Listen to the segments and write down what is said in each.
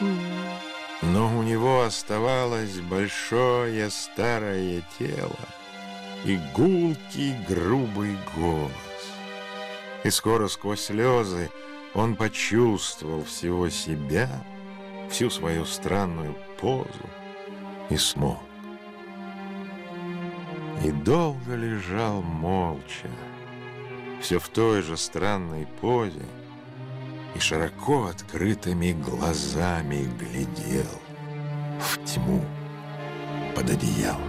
Но у него оставалось большое старое тело и гулкий грубый голос. И скоро сквозь слезы он почувствовал всего себя, всю свою странную позу и смолк. И долго лежал молча, все в той же странной позе, и широко открытыми глазами глядел в тьму под одеялом.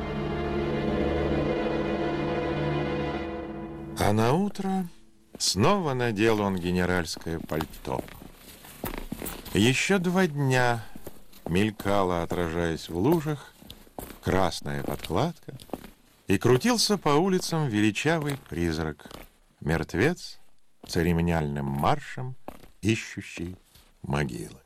А наутро снова надел он генеральское пальто. Еще 2 дня мелькала, отражаясь в лужах, красная подкладка, и крутился по улицам величавый призрак, мертвец, церемониальным маршем ищущий могилы.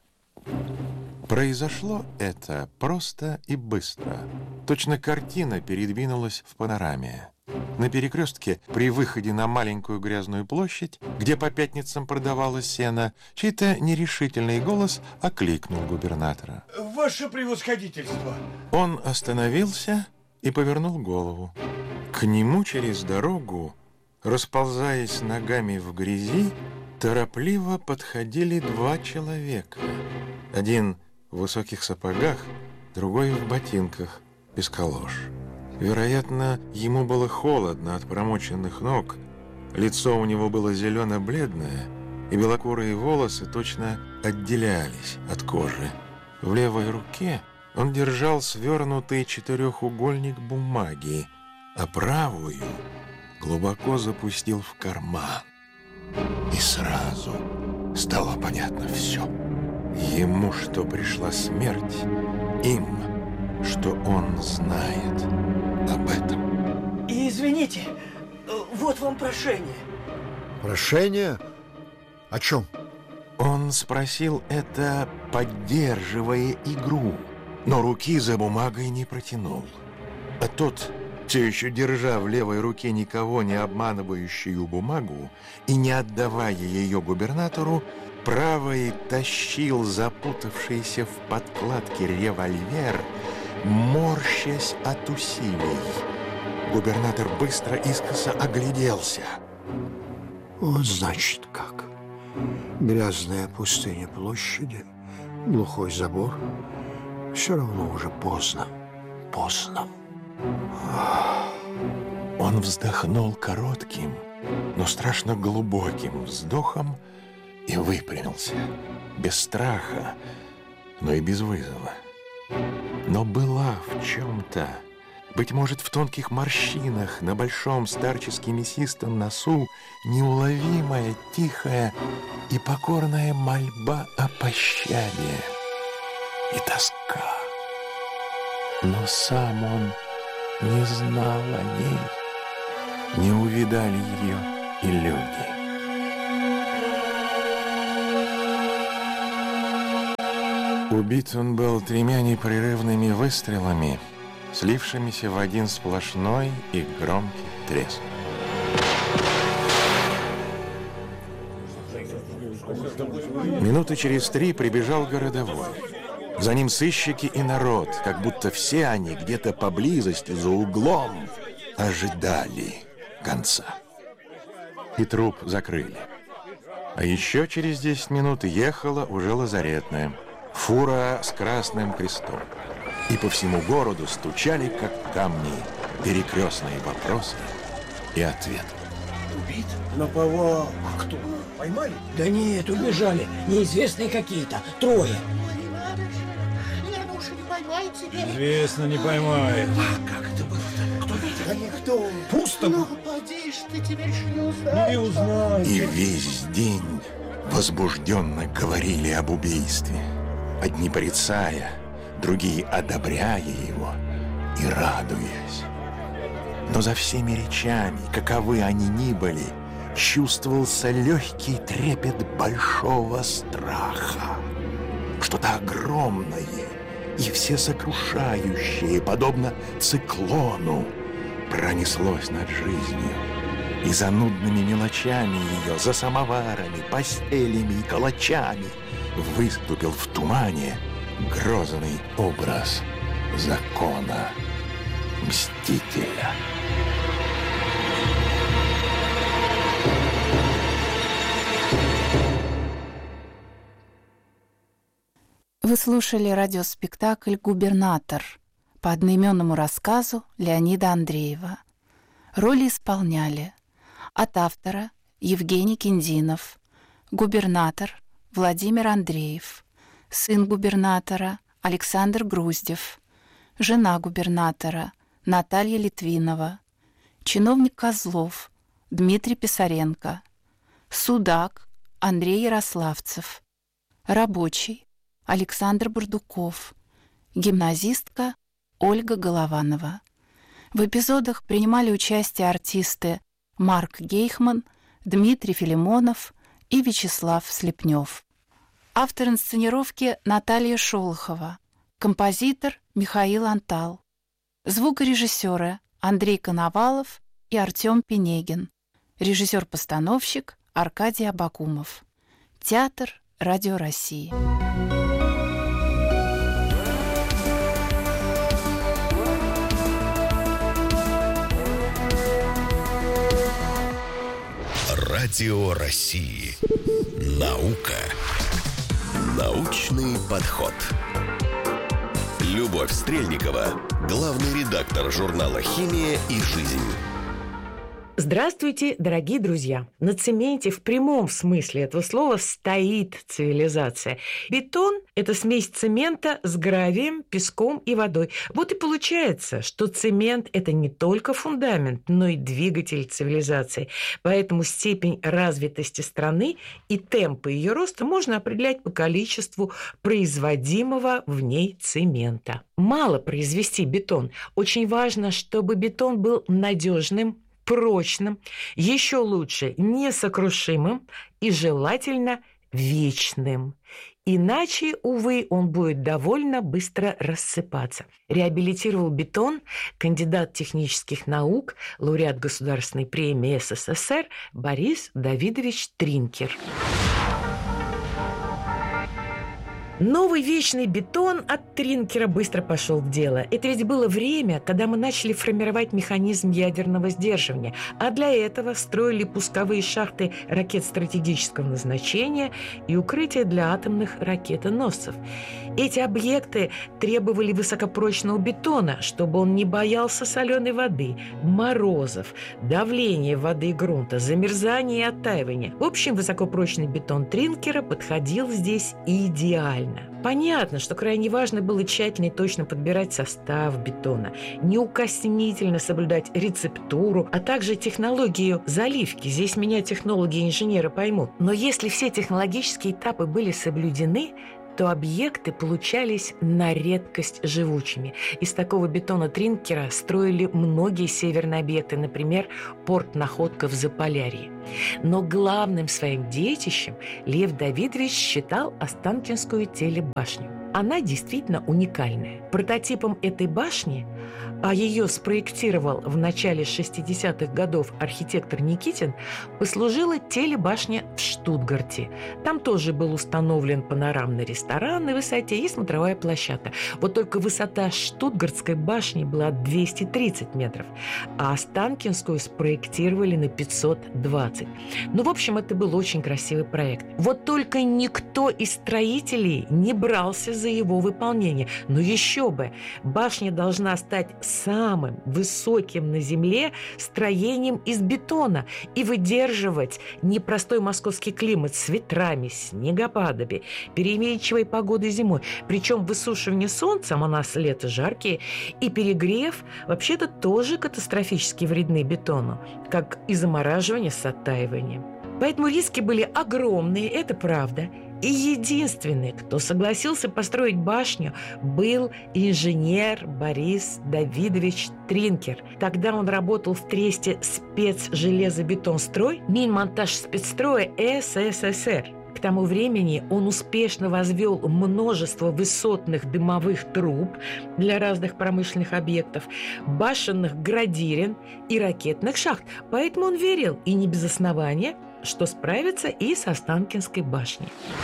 Произошло это просто и быстро. Точно картина передвинулась в панораме. На перекрестке при выходе на маленькую грязную площадь, где по пятницам продавалось сено, чей-то нерешительный голос окликнул губернатора. Ваше превосходительство! Он остановился и повернул голову. К нему через дорогу, расползаясь ногами в грязи, торопливо подходили 2 человека. Один в высоких сапогах, другой в ботинках, без калош. Вероятно, ему было холодно от промоченных ног. Лицо у него было зелено-бледное, и белокурые волосы точно отделялись от кожи. В левой руке он держал свернутый 4-угольник бумаги, а правую глубоко запустил в карман. И сразу стало понятно все. Ему, что пришла смерть, им, что он знает об этом. И извините, вот вам прошение. Прошение? О чем? Он спросил это, поддерживая игру, но руки за бумагой не протянул. А тот, все еще держа в левой руке никого не обманывающую бумагу и не отдавая ее губернатору, правой тащил запутавшийся в подкладке револьвер, морщась от усилий. Губернатор быстро искоса огляделся. Вот значит как. Грязная пустыня площади, глухой забор. Все равно уже поздно. Поздно. Он вздохнул коротким, но страшно глубоким вздохом и выпрямился, без страха, но и без вызова. Но была в чем-то, быть может, в тонких морщинах на большом старчески мясистом носу неуловимая, тихая и покорная мольба о пощаде и тоска. Но сам он не знал о ней, не увидали ее и люди. Убит он был 3 непрерывными выстрелами, слившимися в один сплошной и громкий треск. Минуты через 3 прибежал городовой. За ним сыщики и народ, как будто все они где-то поблизости, за углом, ожидали конца. И труп закрыли. А еще через 10 минут ехала уже лазаретная фура с красным крестом. И по всему городу стучали, как камни, перекрестные вопросы и ответы. Убит? Наповал. А кто? Поймали? Да нет, убежали. Неизвестные какие-то. 3. Известно, не поймает. А как это было-то? Кто видел? Да никто. Пусто. Ну, поди ж ты, теперь ж не узнаешь. Не узнаю. И весь день возбужденно говорили об убийстве. Одни порицая, другие одобряя его и радуясь. Но за всеми речами, каковы они ни были, чувствовался легкий трепет большого страха. Что-то огромное и всесокрушающее, подобно циклону, пронеслось над жизнью. И за нудными мелочами ее, за самоварами, постелями и калачами выступил в тумане грозный образ закона мстителя. Вы слушали радиоспектакль «Губернатор» по одноименному рассказу Леонида Андреева. Роли исполняли от автора Евгений Киндинов, губернатор Владимир Андреев, сын губернатора Александр Груздев, жена губернатора Наталья Литвинова, чиновник Козлов Дмитрий Писаренко, судак Андрей Ярославцев, рабочий Александр Бурдуков, гимназистка Ольга Голованова. В эпизодах принимали участие артисты Марк Гейхман, Дмитрий Филимонов и Вячеслав Слепнев. Автор инсценировки Наталья Шолохова, композитор Михаил Антал, звукорежиссеры Андрей Коновалов и Артем Пенегин, режиссер-постановщик Аркадий Абакумов. Театр Радио России. Радио России. Наука. Научный подход. Любовь Стрельникова, главный редактор журнала «Химия и жизнь». Здравствуйте, дорогие друзья! На цементе в прямом смысле этого слова стоит цивилизация. Бетон – это смесь цемента с гравием, песком и водой. Вот и получается, что цемент – это не только фундамент, но и двигатель цивилизации. Поэтому степень развитости страны и темпы ее роста можно определять по количеству производимого в ней цемента. Мало произвести бетон. Очень важно, чтобы бетон был надежным, прочным, еще лучше несокрушимым и желательно вечным. Иначе, увы, он будет довольно быстро рассыпаться. Реабилитировал бетон кандидат технических наук, лауреат Государственной премии СССР Борис Давидович Тринкер. Новый вечный бетон от Тринкера быстро пошел в дело. Это ведь было время, когда мы начали формировать механизм ядерного сдерживания, а для этого строили пусковые шахты ракет стратегического назначения и укрытия для атомных ракетоносцев. Эти объекты требовали высокопрочного бетона, чтобы он не боялся соленой воды, морозов, давления воды и грунта, замерзания и оттаивания. В общем, высокопрочный бетон Тринкера подходил здесь идеально. Понятно, что крайне важно было тщательно и точно подбирать состав бетона, неукоснительно соблюдать рецептуру, а также технологию заливки. Здесь меня технологи и инженеры поймут. Но если все технологические этапы были соблюдены, то объекты получались на редкость живучими. Из такого бетона Тринкера строили многие северные объекты, например, порт Находка в Заполярье. Но главным своим детищем Лев Давидович считал Останкинскую телебашню. Она действительно уникальная. Прототипом этой башни, а ее спроектировал в начале 60-х годов архитектор Никитин, послужила телебашня в Штутгарте. Там тоже был установлен панорамный ресторан на высоте и смотровая площадка. Вот только высота Штутгартской башни была 230 метров, а Останкинскую спроектировали на 520. Ну, в общем, это был очень красивый проект. Вот только никто из строителей не брался за его выполнение. Но еще бы! Башня должна стать самым высоким на Земле строением из бетона и выдерживать непростой московский климат с ветрами, снегопадами, переменчивой погодой зимой. Причем высушивание солнцем, а у нас лето жаркие, и перегрев вообще-то тоже катастрофически вредны бетону, как и замораживание с оттаиванием. Поэтому риски были огромные, это правда. И единственный, кто согласился построить башню, был инженер Борис Давидович Тринкер. Тогда он работал в тресте «Спецжелезобетонстрой», Минмонтажспецстроя СССР. К К тому времени он успешно возвел множество высотных дымовых труб для разных промышленных объектов, башенных градирен и ракетных шахт. Поэтому он верил, и не без основания, что справится и с Останкинской башней.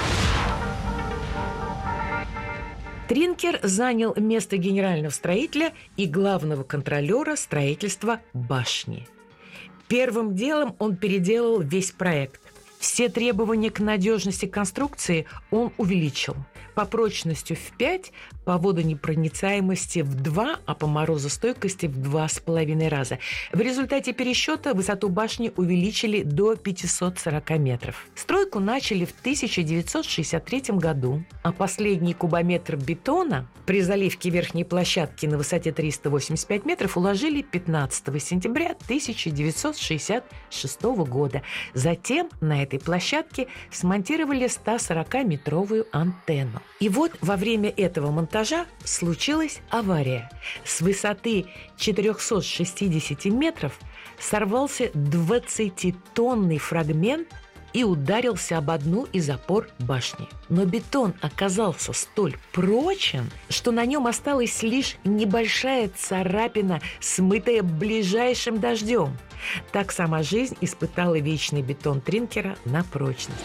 Тринкер занял место генерального строителя и главного контролера строительства башни. Первым делом он переделал весь проект. Все требования к надежности конструкции он увеличил. По прочности в 5, по водонепроницаемости в 2, а по морозостойкости в 2,5 раза. В результате пересчета высоту башни увеличили до 540 метров. Стройку начали в 1963 году, а последний кубометр бетона при заливке верхней площадки на высоте 385 метров уложили 15 сентября 1966 года. Затем на этой площадке смонтировали 140-метровую антенну. И вот во время этого монтажа случилась авария. С высоты 460 метров сорвался 20-тонный фрагмент и ударился об одну из опор башни. Но бетон оказался столь прочен, что на нем осталась лишь небольшая царапина, смытая ближайшим дождем. Так сама жизнь испытала вечный бетон Тринкера на прочность.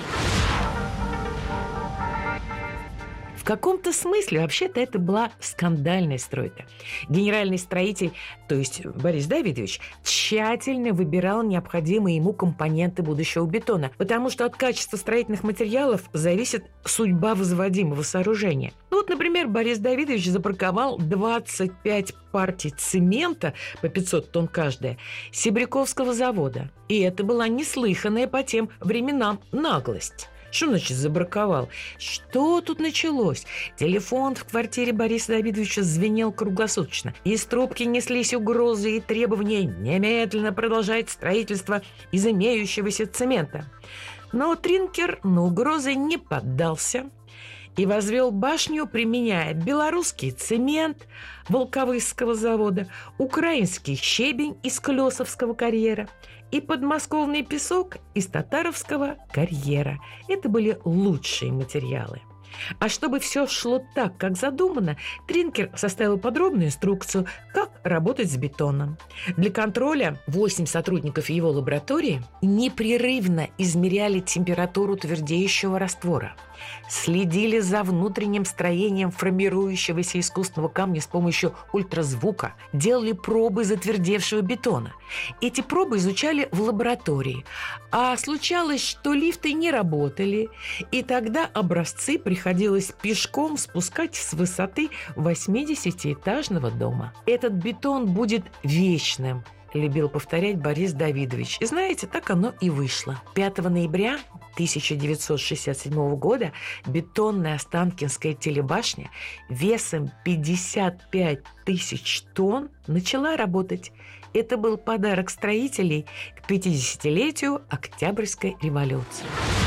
В каком-то смысле вообще-то это была скандальная стройка. Генеральный строитель, то есть Борис Давидович, тщательно выбирал необходимые ему компоненты будущего бетона, потому что от качества строительных материалов зависит судьба возводимого сооружения. Вот, например, Борис Давидович запарковал 25 партий цемента по 500 тонн каждая Сибряковского завода. И это была неслыханная по тем временам наглость. Что значит забраковал? Что тут началось? Телефон в квартире Бориса Давидовича звенел круглосуточно. Из трубки неслись угрозы и требования немедленно продолжать строительство из имеющегося цемента. Но Тринкер на угрозы не поддался и возвел башню, применяя белорусский цемент Волковысского завода, украинский щебень из Клёсовского карьера и подмосковный песок из Татаровского карьера. Это были лучшие материалы. А чтобы все шло так, как задумано, Тринкер составил подробную инструкцию, как работать с бетоном. Для контроля 8 сотрудников его лаборатории непрерывно измеряли температуру твердеющего раствора, следили за внутренним строением формирующегося искусственного камня с помощью ультразвука, делали пробы затвердевшего бетона. Эти пробы изучали в лаборатории, а случалось, что лифты не работали, и тогда образцы приходилось пешком спускать с высоты 80-этажного дома. Этот бетон будет вечным, любил повторять Борис Давидович. И знаете, так оно и вышло. 5 ноября 1967 года бетонная Останкинская телебашня весом 55 тысяч тонн начала работать. Это был подарок строителей к 50-летию Октябрьской революции.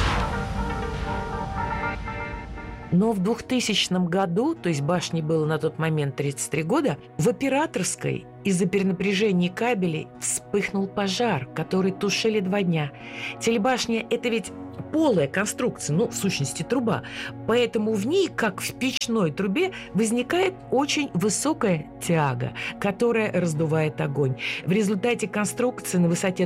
Но в 2000 году, то есть башне было на тот момент 33 года, в Операторской из-за перенапряжения кабелей вспыхнул пожар, который тушили 2 дня. Телебашня – это ведь полая конструкция, в сущности труба, поэтому в ней, как в печной трубе, возникает очень высокая тяга, которая раздувает огонь. В результате конструкция на высоте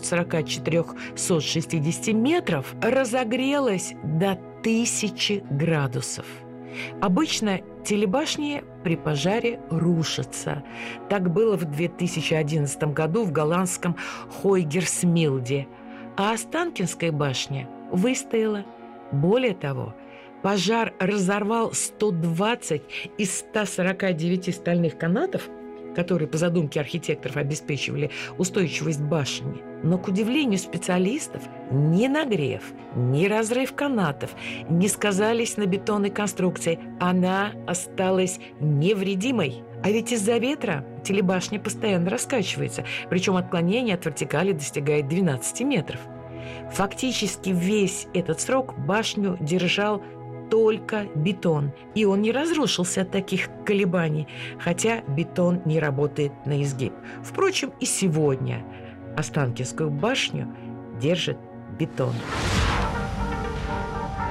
340-460 метров разогрелась до 1000 градусов. Обычно телебашни при пожаре рушатся. Так было в 2011 году в голландском Хойгерсмилде. А Останкинская башня выстояла. Более того, пожар разорвал 120 из 149 стальных канатов, которые по задумке архитекторов обеспечивали устойчивость башни. Но, к удивлению специалистов, ни нагрев, ни разрыв канатов не сказались на бетонной конструкции. Она осталась невредимой. А ведь из-за ветра телебашня постоянно раскачивается, причем отклонение от вертикали достигает 12 метров. Фактически весь этот срок башню держал только бетон, и он не разрушился от таких колебаний, хотя бетон не работает на изгиб. Впрочем, и сегодня Останкинскую башню держит бетон.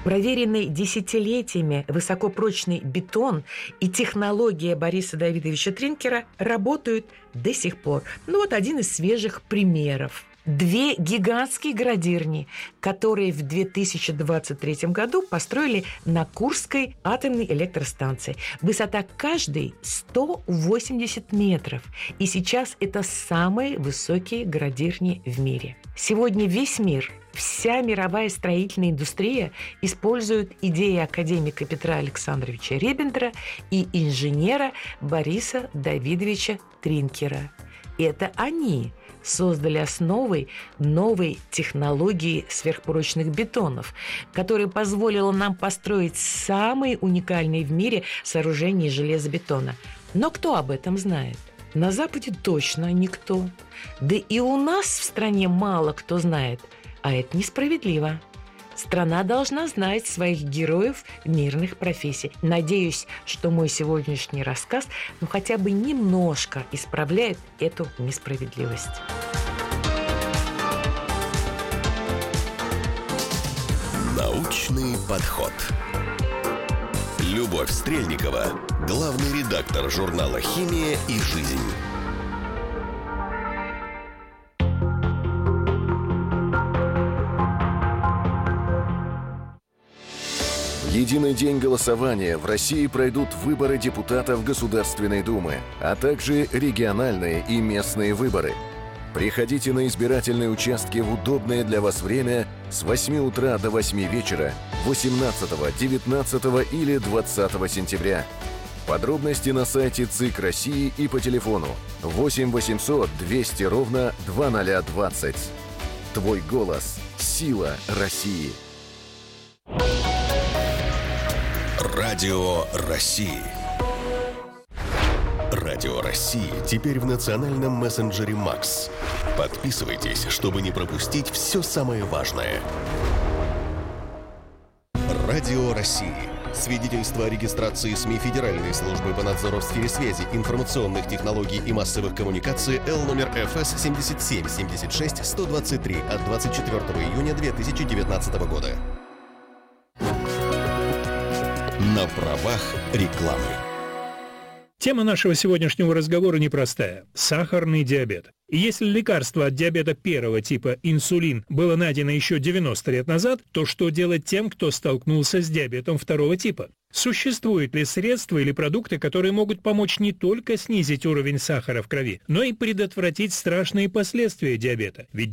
Проверенный десятилетиями высокопрочный бетон и технология Бориса Давидовича Тринкера работают до сих пор. Вот один из свежих примеров. 2 гигантские градирни, которые в 2023 году построили на Курской атомной электростанции. Высота каждой 180 метров. И сейчас это самые высокие градирни в мире. Сегодня весь мир, вся мировая строительная индустрия использует идеи академика Петра Александровича Ребендера и инженера Бориса Давидовича Тринкера. Это они создали основой новой технологии сверхпрочных бетонов, которая позволила нам построить самые уникальные в мире сооружения из железобетона. Но кто об этом знает? На Западе точно никто. Да и у нас в стране мало кто знает. А это несправедливо. Страна должна знать своих героев мирных профессий. Надеюсь, что мой сегодняшний рассказ хотя бы немножко исправляет эту несправедливость. Научный подход. Любовь Стрельникова, главный редактор журнала «Химия и жизнь». В единый день голосования в России пройдут выборы депутатов Государственной Думы, а также региональные и местные выборы. Приходите на избирательные участки в удобное для вас время с 8 утра до 8 вечера 18, 19 или 20 сентября. Подробности на сайте ЦИК России и по телефону 8 800 200 ровно 2020. Твой голос – сила России. Радио России. Радио России теперь в национальном мессенджере Макс. Подписывайтесь, чтобы не пропустить все самое важное. Радио России. Свидетельство о регистрации СМИ Федеральной службы по надзору в сфере связи, информационных технологий и массовых коммуникаций Л номер ФС 77-76-123 от 24 июня 2019 года. На правах рекламы. Тема нашего сегодняшнего разговора непростая – сахарный диабет. И если лекарство от диабета первого типа инсулин было найдено еще 90 лет назад, то что делать тем, кто столкнулся с диабетом второго типа? Существуют ли средства или продукты, которые могут помочь не только снизить уровень сахара в крови, но и предотвратить страшные последствия диабета? Ведь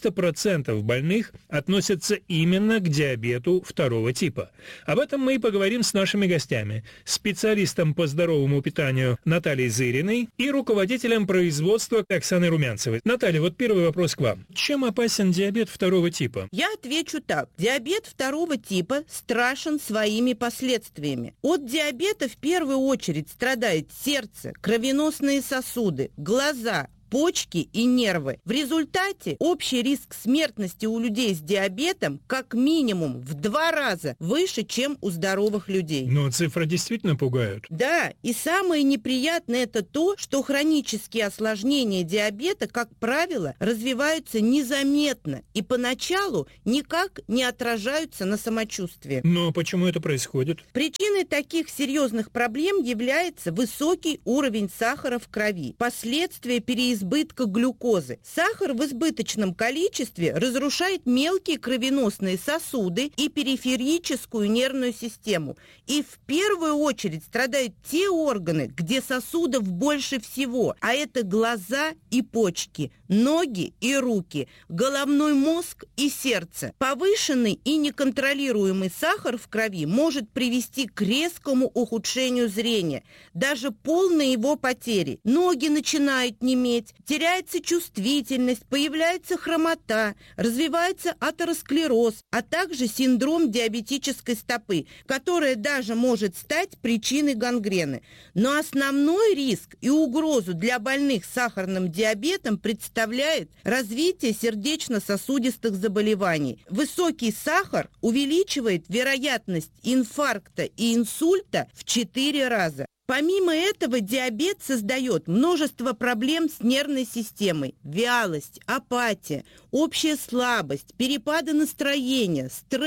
90% больных относятся именно к диабету второго типа. Об этом мы и поговорим с нашими гостями. Специалистом по здоровому питанию Натальей Зыриной и руководителем производства Оксаной Румянцевой. Наталья, вот первый вопрос к вам. Чем опасен диабет второго типа? Я отвечу так. Диабет второго типа страшен своими последствиями. От диабета в первую очередь страдает сердце, кровеносные сосуды, глаза, почки и нервы. В результате общий риск смертности у людей с диабетом как минимум в 2 раза выше, чем у здоровых людей. Но цифры действительно пугают. Да, и самое неприятное это то, что хронические осложнения диабета, как правило, развиваются незаметно и поначалу никак не отражаются на самочувствии. Но почему это происходит? Причиной таких серьезных проблем является высокий уровень сахара в крови, последствия переизбытка глюкозы. Сахар в избыточном количестве разрушает мелкие кровеносные сосуды и периферическую нервную систему. И в первую очередь страдают те органы, где сосудов больше всего, а это глаза и почки, ноги и руки, головной мозг и сердце. Повышенный и неконтролируемый сахар в крови может привести к резкому ухудшению зрения, даже полной его потери. Ноги начинают неметь, теряется чувствительность, появляется хромота, развивается атеросклероз, а также синдром диабетической стопы, которая даже может стать причиной гангрены. Но основной риск и угрозу для больных с сахарным диабетом представляет развитие сердечно-сосудистых заболеваний. Высокий сахар увеличивает вероятность инфаркта и инсульта в 4 раза. Помимо этого, диабет создает множество проблем с нервной системой, вялость, апатия, общая слабость, перепады настроения, стресс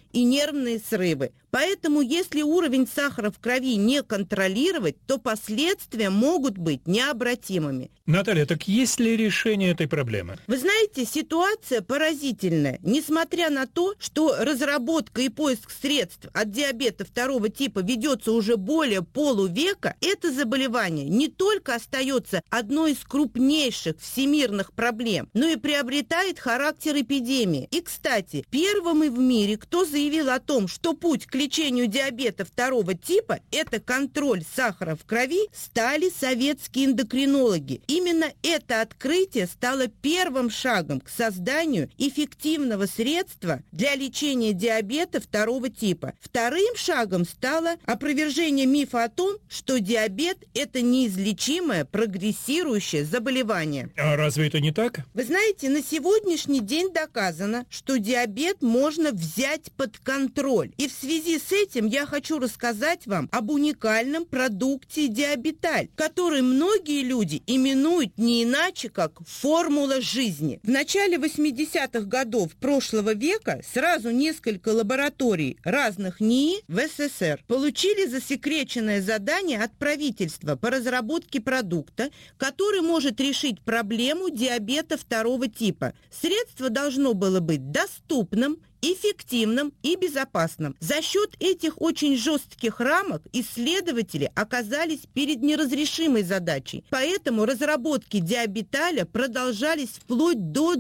и нервные срывы. Поэтому, если уровень сахара в крови не контролировать, то последствия могут быть необратимыми. Наталья, так есть ли решение этой проблемы? Вы знаете, ситуация поразительная. Несмотря на то, что разработка и поиск средств от диабета второго типа ведется уже более полувека, это заболевание не только остается одной из крупнейших всемирных проблем, но и приобретает характер эпидемии. И, кстати, первыми в мире, кто заявил о том, что путь к лечению диабета второго типа – это контроль сахара в крови, стали советские эндокринологи. Именно это открытие стало первым шагом к созданию эффективного средства для лечения диабета второго типа. Вторым шагом стало опровержение мифа о том, что диабет – это неизлечимое прогрессирующее заболевание. А разве это не так? Вы знаете, на сегодняшний день доказано, что диабет можно взять под контроль. И в связи с этим я хочу рассказать вам об уникальном продукте Диабеталь, который многие люди именуют не иначе, как формула жизни. В начале 80-х годов прошлого века сразу несколько лабораторий разных НИИ в СССР получили засекреченное задание от правительства по разработке продукта, который может решить проблему диабета второго типа. Средство должно было быть доступным, эффективным и безопасным. За счет этих очень жестких рамок исследователи оказались перед неразрешимой задачей. Поэтому разработки Диабеталя продолжались вплоть до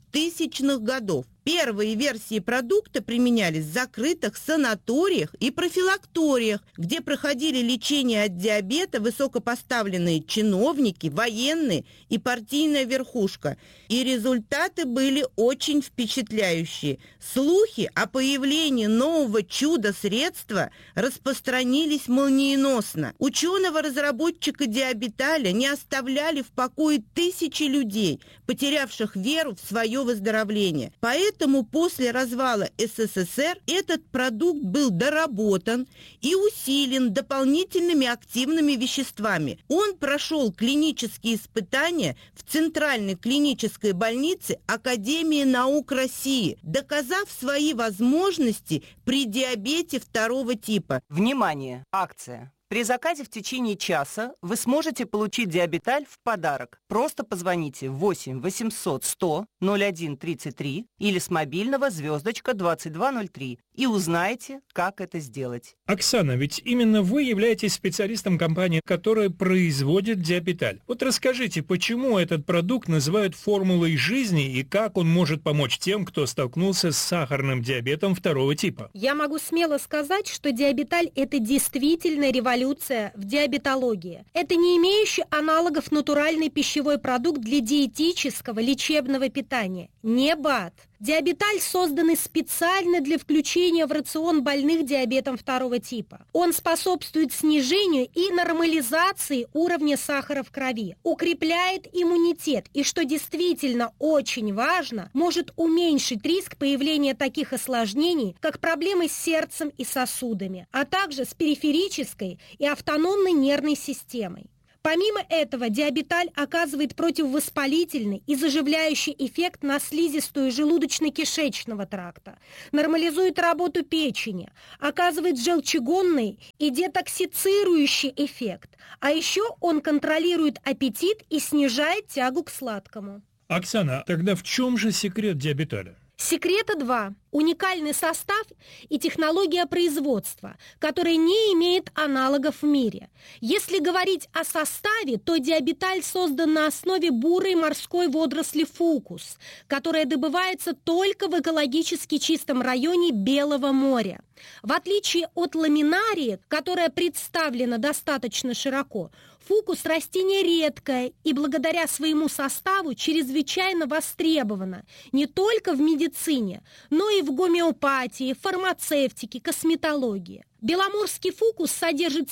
2000-х годов. Первые версии продукта применялись в закрытых санаториях и профилакториях, где проходили лечение от диабета высокопоставленные чиновники, военные и партийная верхушка. И результаты были очень впечатляющие. Слухи о появлении нового чудо-средства распространились молниеносно. Ученого-разработчика Диабеталя не оставляли в покое тысячи людей, потерявших веру в свое выздоровление. Поэтому после развала СССР этот продукт был доработан и усилен дополнительными активными веществами. Он прошел клинические испытания в Центральной клинической больнице Академии наук России, доказав свои возможности при диабете второго типа. Внимание! Акция! При заказе в течение часа вы сможете получить Диабеталь в подарок. Просто позвоните 8 800 100 01 33 или с мобильного звездочка 2203 и узнаете, как это сделать. Оксана, ведь именно вы являетесь специалистом компании, которая производит Диабеталь. Вот расскажите, почему этот продукт называют формулой жизни и как он может помочь тем, кто столкнулся с сахарным диабетом второго типа? Я могу смело сказать, что Диабеталь – это действительно революция в диабетологии. Это не имеющий аналогов натуральный пищевой продукт для диетического лечебного питания. Не БАД. Диабеталь создан специально для включения в рацион больных диабетом второго типа. Он способствует снижению и нормализации уровня сахара в крови, укрепляет иммунитет и, что действительно очень важно, может уменьшить риск появления таких осложнений, как проблемы с сердцем и сосудами, а также с периферической и автономной нервной системой. Помимо этого, Диабеталь оказывает противовоспалительный и заживляющий эффект на слизистую желудочно-кишечного тракта, нормализует работу печени, оказывает желчегонный и детоксицирующий эффект, а еще он контролирует аппетит и снижает тягу к сладкому. Оксана, тогда в чем же секрет Диабеталя? Секрета два. Уникальный состав и технология производства, которая не имеет аналогов в мире. Если говорить о составе, то Диабеталь создан на основе бурой морской водоросли фукус, которая добывается только в экологически чистом районе Белого моря. В отличие от ламинарии, которая представлена достаточно широко, фукус – растение редкое и благодаря своему составу чрезвычайно востребовано не только в медицине, но и в гомеопатии, фармацевтике, косметологии. Беломорский фукус содержит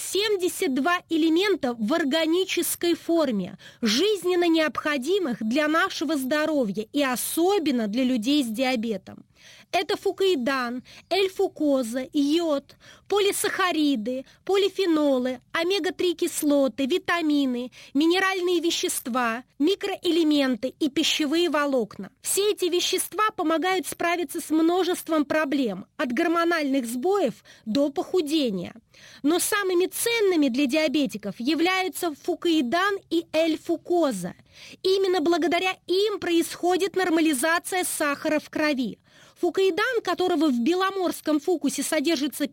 72 элемента в органической форме, жизненно необходимых для нашего здоровья и особенно для людей с диабетом. Это фукоидан, L-фукоза, йод, полисахариды, полифенолы, омега-3 кислоты, витамины, минеральные вещества, микроэлементы и пищевые волокна. Все эти вещества помогают справиться с множеством проблем, от гормональных сбоев до похудения. Но самыми ценными для диабетиков являются фукоидан и L-фукоза. Именно благодаря им происходит нормализация сахара в крови. Фукоидан, которого в беломорском фукусе содержится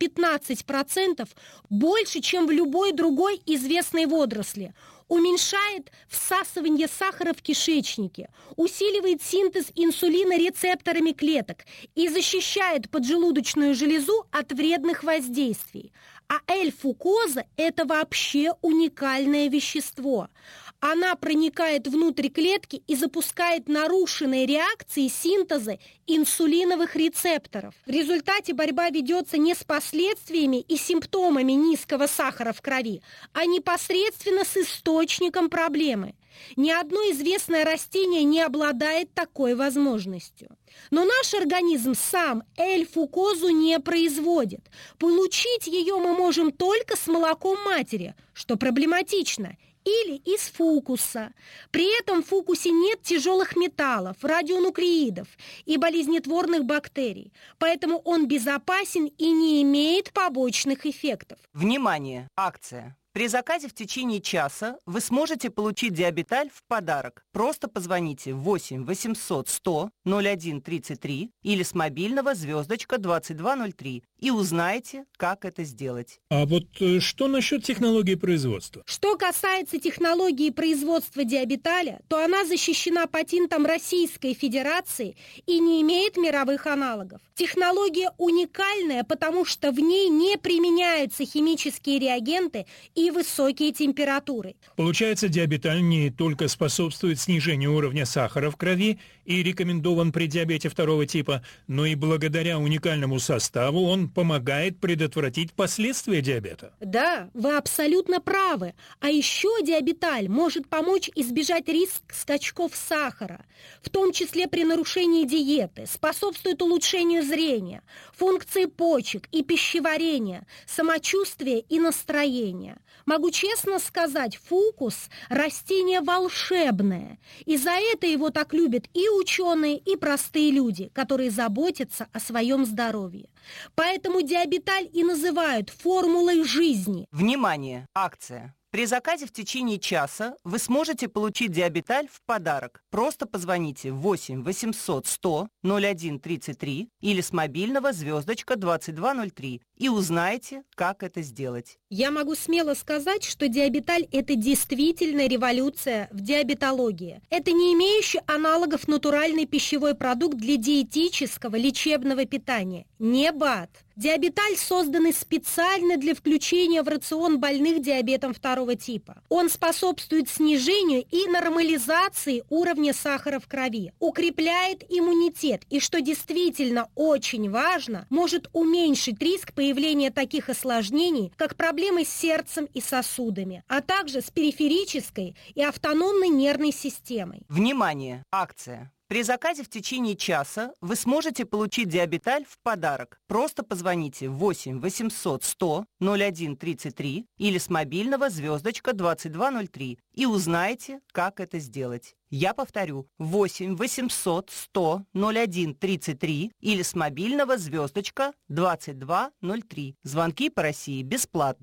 15%, больше, чем в любой другой известной водоросли, уменьшает всасывание сахара в кишечнике, усиливает синтез инсулина рецепторами клеток и защищает поджелудочную железу от вредных воздействий. А L-фукоза – это вообще уникальное вещество. Она проникает внутрь клетки и запускает нарушенные реакции синтеза инсулиновых рецепторов. В результате борьба ведется не с последствиями и симптомами низкого сахара в крови, а непосредственно с источником проблемы. Ни одно известное растение не обладает такой возможностью. Но наш организм сам L-фукозу не производит. Получить ее мы можем только с молоком матери, что проблематично, или из фукуса. При этом в фукусе нет тяжелых металлов, радионуклеидов и болезнетворных бактерий, поэтому он безопасен и не имеет побочных эффектов. Внимание! Акция! При заказе в течение часа вы сможете получить диабеталь в подарок. Просто позвоните 8 800 100 01 33 или с мобильного звездочка 2203 и узнаете, как это сделать. А вот что насчет технологии производства? Что касается технологии производства диабеталя, то она защищена патентом Российской Федерации и не имеет мировых аналогов. Технология уникальная, потому что в ней не применяются химические реагенты и высокие температуры. Получается, диабеталь не только способствует снижению уровня сахара в крови и рекомендован при диабете второго типа, но и благодаря уникальному составу он помогает предотвратить последствия диабета. Да, вы абсолютно правы. А еще диабеталь может помочь избежать риск скачков сахара, в том числе при нарушении диеты, способствует улучшению зрения, функции почек и пищеварения, самочувствия и настроения. Могу честно сказать, фукус – растение волшебное, и за это его так любят и ученые, и простые люди, которые заботятся о своем здоровье. Поэтому диабеталь и называют формулой жизни. Внимание! Акция! При заказе в течение часа вы сможете получить диабеталь в подарок. Просто позвоните 8 800 100 01 33 или с мобильного звездочка 2203 и узнаете, как это сделать. Я могу смело сказать, что диабеталь – это действительно революция в диабетологии. Это не имеющий аналогов натуральный пищевой продукт для диетического лечебного питания. Не БАД. Диабеталь создан специально для включения в рацион больных диабетом второго типа. Он способствует снижению и нормализации уровня сахара в крови, укрепляет иммунитет и, что действительно очень важно, может уменьшить риск появления таких осложнений, как проблемы с сердцем и сосудами, а также с периферической и автономной нервной системой. Внимание! Акция! При заказе в течение часа вы сможете получить диабеталь в подарок. Просто позвоните 8 800 100 01 33 или с мобильного звездочка 2203 и узнаете, как это сделать. Я повторю, 8 800 100 01 33 или с мобильного звездочка 2203. Звонки по России бесплатно.